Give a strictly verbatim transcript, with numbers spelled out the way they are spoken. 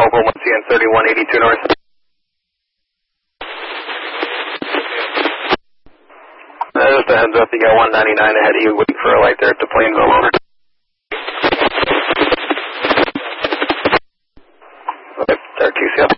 Volvo one C N thirty-one eighty-two north. Uh, just a heads up, you got one ninety-nine ahead of you, waiting for a light there at the Plainville, over. Okay, there, Q C up.